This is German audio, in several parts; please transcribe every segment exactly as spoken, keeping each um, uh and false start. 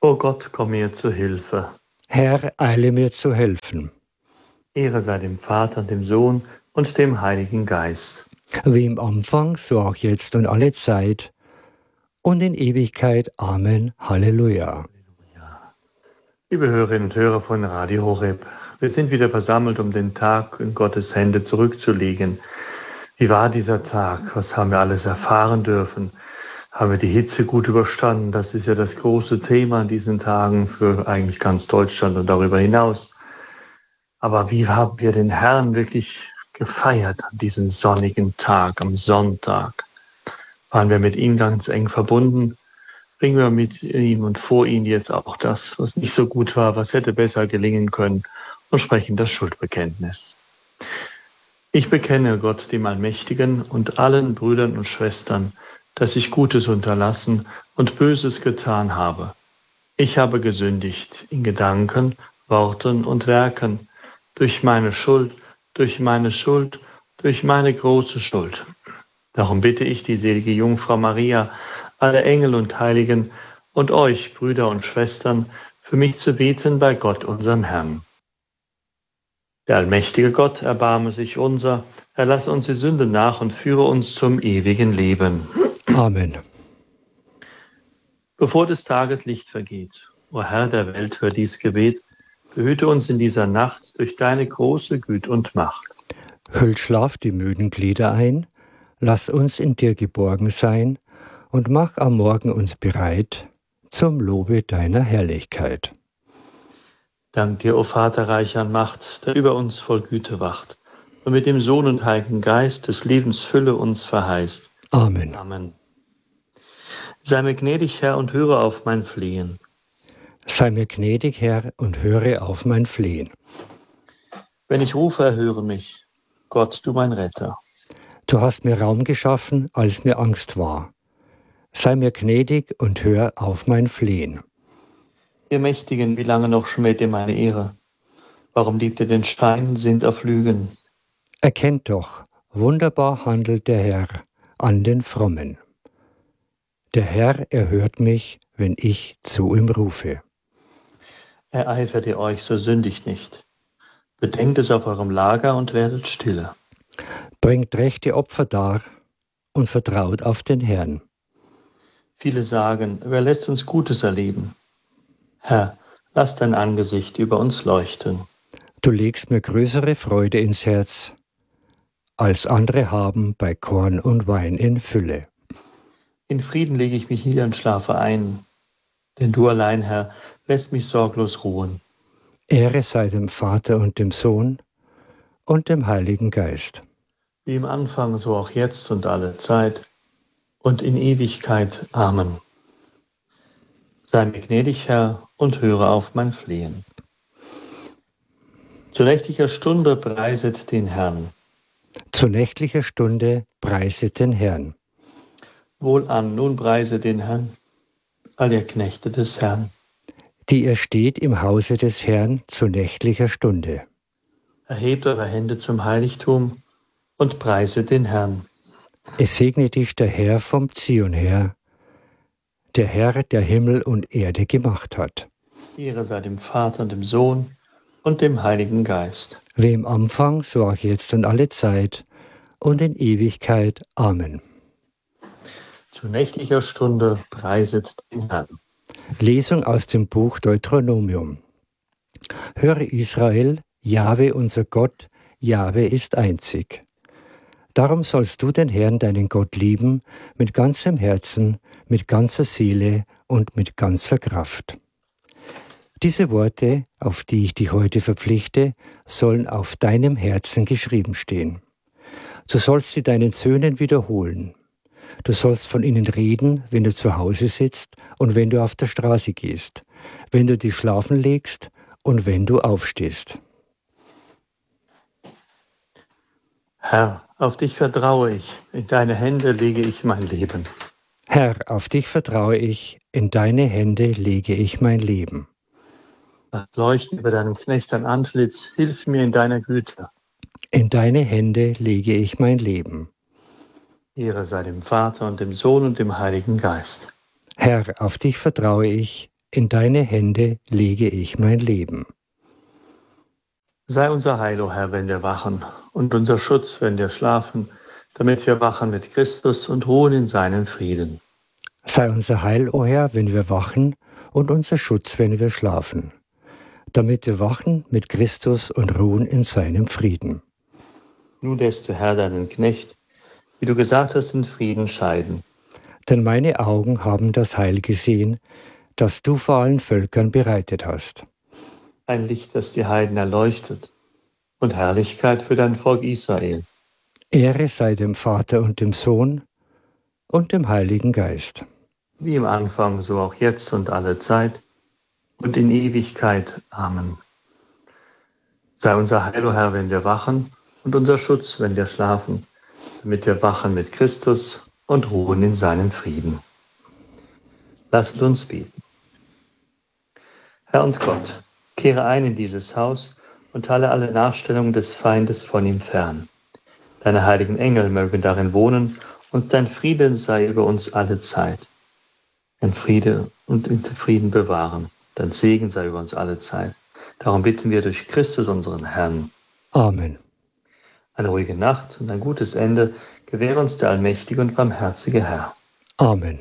O Gott, komm mir zu Hilfe. Herr, eile mir zu helfen. Ehre sei dem Vater und dem Sohn und dem Heiligen Geist. Wie im Anfang, so auch jetzt und alle Zeit und in Ewigkeit. Amen. Halleluja. Liebe Hörerinnen und Hörer von Radio Horeb, wir sind wieder versammelt, um den Tag in Gottes Hände zurückzulegen. Wie war dieser Tag? Was haben wir alles erfahren dürfen? Haben wir die Hitze gut überstanden? Das ist ja das große Thema in diesen Tagen für eigentlich ganz Deutschland und darüber hinaus. Aber wie haben wir den Herrn wirklich gefeiert an diesem sonnigen Tag, am Sonntag? Waren wir mit ihm ganz eng verbunden? Bringen wir mit ihm und vor ihn jetzt auch das, was nicht so gut war, was hätte besser gelingen können, und sprechen das Schuldbekenntnis. Ich bekenne Gott, dem Allmächtigen, und allen Brüdern und Schwestern, dass ich Gutes unterlassen und Böses getan habe. Ich habe gesündigt in Gedanken, Worten und Werken, durch meine Schuld, durch meine Schuld, durch meine große Schuld. Darum bitte ich die selige Jungfrau Maria, alle Engel und Heiligen und euch, Brüder und Schwestern, für mich zu beten bei Gott, unserem Herrn. Der allmächtige Gott, erbarme sich unser, erlasse uns die Sünde nach und führe uns zum ewigen Leben. Amen. Bevor des Tages Licht vergeht, o Herr der Welt, hör dies Gebet, behüte uns in dieser Nacht durch deine große Güte und Macht. Hüll Schlaf die müden Glieder ein, lass uns in dir geborgen sein und mach am Morgen uns bereit zum Lobe deiner Herrlichkeit. Dank dir, o Vater reich an Macht, der über uns voll Güte wacht und mit dem Sohn und Heiligen Geist des Lebens Fülle uns verheißt. Amen. Amen. Sei mir gnädig, Herr, und höre auf mein Flehen. Sei mir gnädig, Herr, und höre auf mein Flehen. Wenn ich rufe, erhöre mich. Gott, du mein Retter. Du hast mir Raum geschaffen, als mir Angst war. Sei mir gnädig und hör auf mein Flehen. Ihr Mächtigen, wie lange noch schmäht ihr meine Ehre? Warum liebt ihr den Stein, sinnt auf Lügen? Erkennt doch, wunderbar handelt der Herr an den Frommen. Der Herr erhört mich, wenn ich zu ihm rufe. Ereifert ihr euch, so sündigt nicht. Bedenkt es auf eurem Lager und werdet stille. Bringt rechte Opfer dar und vertraut auf den Herrn. Viele sagen, wer lässt uns Gutes erleben? Herr, lass dein Angesicht über uns leuchten. Du legst mir größere Freude ins Herz, als andere haben bei Korn und Wein in Fülle. In Frieden lege ich mich nieder und schlafe ein, denn du allein, Herr, lässt mich sorglos ruhen. Ehre sei dem Vater und dem Sohn und dem Heiligen Geist. Wie im Anfang, so auch jetzt und alle Zeit und in Ewigkeit. Amen. Sei mir gnädig, Herr, und höre auf mein Flehen. Zu nächtlicher Stunde preiset den Herrn. Zu nächtlicher Stunde preiset den Herrn. Wohlan, nun preise den Herrn, all ihr Knechte des Herrn. Die ihr steht im Hause des Herrn zu nächtlicher Stunde. Erhebt eure Hände zum Heiligtum und preiset den Herrn. Es segne dich der Herr vom Zion her, der Herr, der Himmel und Erde gemacht hat. Ehre sei dem Vater und dem Sohn und dem Heiligen Geist. Wie im Anfang, so auch jetzt und alle Zeit und in Ewigkeit. Amen. Zu nächtlicher Stunde preiset den Herrn. Lesung aus dem Buch Deuteronomium. Höre Israel, Jahwe unser Gott, Jahwe ist einzig. Darum sollst du den Herrn, deinen Gott, lieben, mit ganzem Herzen, mit ganzer Seele und mit ganzer Kraft. Diese Worte, auf die ich dich heute verpflichte, sollen auf deinem Herzen geschrieben stehen. Du sollst sie deinen Söhnen wiederholen. Du sollst von ihnen reden, wenn du zu Hause sitzt und wenn du auf der Straße gehst, wenn du dich schlafen legst und wenn du aufstehst. Herr, auf dich vertraue ich, in deine Hände lege ich mein Leben. Herr, auf dich vertraue ich, in deine Hände lege ich mein Leben. Das Leuchten über deinem Knecht ein Antlitz, hilf mir in deiner Güte. In deine Hände lege ich mein Leben. Ehre sei dem Vater und dem Sohn und dem Heiligen Geist. Herr, auf dich vertraue ich, in deine Hände lege ich mein Leben. Sei unser Heil, o Herr, wenn wir wachen, und unser Schutz, wenn wir schlafen, damit wir wachen mit Christus und ruhen in seinem Frieden. Sei unser Heil, o Herr, wenn wir wachen, und unser Schutz, wenn wir schlafen, damit wir wachen mit Christus und ruhen in seinem Frieden. Nun lässt du, Herr, deinen Knecht, wie du gesagt hast, in Frieden scheiden. Denn meine Augen haben das Heil gesehen, das du vor allen Völkern bereitet hast. Ein Licht, das die Heiden erleuchtet, und Herrlichkeit für dein Volk Israel. Ehre sei dem Vater und dem Sohn und dem Heiligen Geist. Wie im Anfang, so auch jetzt und alle Zeit und in Ewigkeit. Amen. Sei unser Heil, o Herr, wenn wir wachen, und unser Schutz, wenn wir schlafen, damit wir wachen mit Christus und ruhen in seinem Frieden. Lasset uns beten. Herr und Gott, kehre ein in dieses Haus und halte alle Nachstellungen des Feindes von ihm fern. Deine heiligen Engel mögen darin wohnen und dein Frieden sei über uns alle Zeit. Dein Friede und in Frieden bewahren. Dein Segen sei über uns alle Zeit. Darum bitten wir durch Christus, unseren Herrn. Amen. Eine ruhige Nacht und ein gutes Ende gewähre uns der allmächtige und barmherzige Herr. Amen.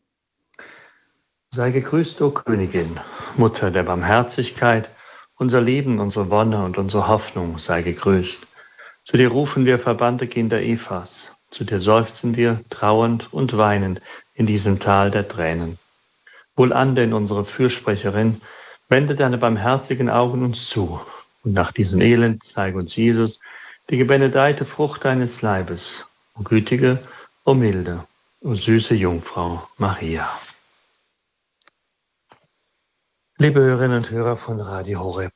Sei gegrüßt, o Königin, Mutter der Barmherzigkeit, unser Leben, unsere Wonne und unsere Hoffnung sei gegrüßt. Zu dir rufen wir verbannte Kinder Evas, zu dir seufzen wir trauernd und weinend in diesem Tal der Tränen. Wohlan denn, unsere Fürsprecherin, wende deine barmherzigen Augen uns zu, und nach diesem Elend zeige uns Jesus, die gebenedeite Frucht deines Leibes, o gütige, o milde, o süße Jungfrau Maria. Liebe Hörerinnen und Hörer von Radio Horeb,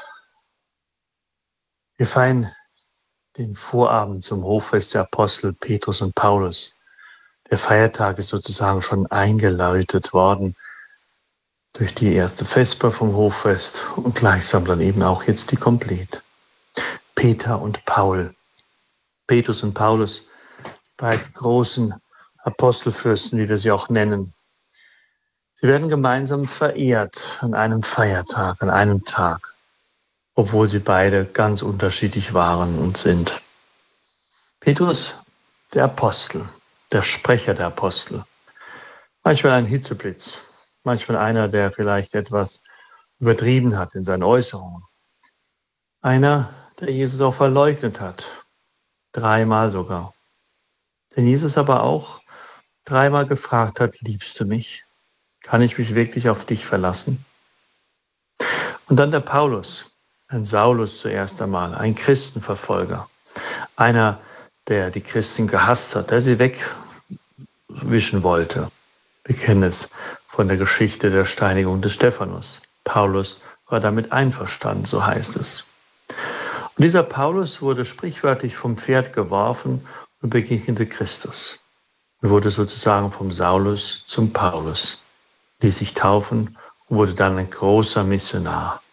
wir feiern den Vorabend zum Hoffest der Apostel Petrus und Paulus. Der Feiertag ist sozusagen schon eingeläutet worden durch die erste Vesper vom Hoffest und gleichsam dann eben auch jetzt die Komplett. Peter und Paul, Petrus und Paulus, beide großen Apostelfürsten, wie wir sie auch nennen. Sie werden gemeinsam verehrt an einem Feiertag, an einem Tag, obwohl sie beide ganz unterschiedlich waren und sind. Petrus, der Apostel, der Sprecher der Apostel, manchmal ein Hitzeblitz, manchmal einer, der vielleicht etwas übertrieben hat in seinen Äußerungen. Einer, der Jesus auch verleugnet hat, dreimal sogar. Den Jesus aber auch dreimal gefragt hat, liebst du mich? Kann ich mich wirklich auf dich verlassen? Und dann der Paulus, ein Saulus zuerst einmal, ein Christenverfolger, einer, der die Christen gehasst hat, der sie wegwischen wollte. Wir kennen es von der Geschichte der Steinigung des Stephanus. Paulus war damit einverstanden, so heißt es. Und dieser Paulus wurde sprichwörtlich vom Pferd geworfen und begegnete Christus. Und wurde sozusagen vom Saulus zum Paulus, ließ sich taufen und wurde dann ein großer Missionar.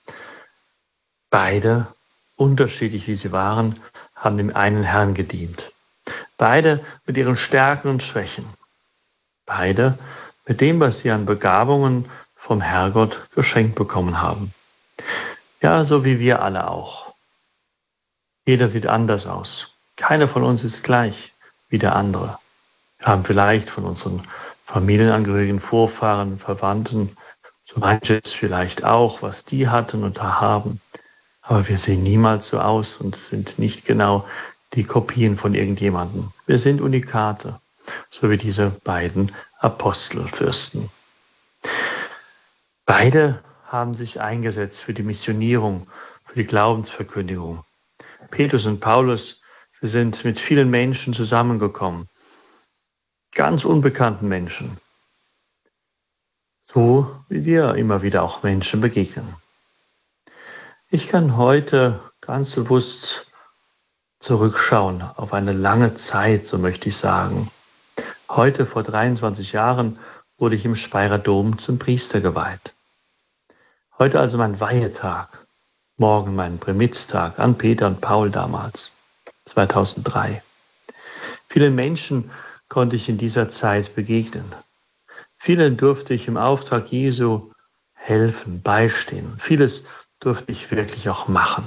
Beide, unterschiedlich wie sie waren, haben dem einen Herrn gedient. Beide mit ihren Stärken und Schwächen. Beide mit dem, was sie an Begabungen vom Herrgott geschenkt bekommen haben. Ja, so wie wir alle auch. Jeder sieht anders aus. Keiner von uns ist gleich wie der andere. Wir haben vielleicht von unseren Familienangehörigen, Vorfahren, Verwandten, so manches vielleicht auch, was die hatten und da haben. Aber wir sehen niemals so aus und sind nicht genau die Kopien von irgendjemandem. Wir sind Unikate, so wie diese beiden Apostelfürsten. Beide haben sich eingesetzt für die Missionierung, für die Glaubensverkündigung. Petrus und Paulus, sie sind mit vielen Menschen zusammengekommen. Ganz unbekannten Menschen. So wie wir immer wieder auch Menschen begegnen. Ich kann heute ganz bewusst zurückschauen auf eine lange Zeit, so möchte ich sagen. Heute, vor dreiundzwanzig Jahren, wurde ich im Speyerer Dom zum Priester geweiht. Heute also mein Weihetag, morgen mein Primitztag an Peter und Paul damals, zweitausenddrei. Vielen Menschen konnte ich in dieser Zeit begegnen. Vielen durfte ich im Auftrag Jesu helfen, beistehen. Vieles durfte ich wirklich auch machen.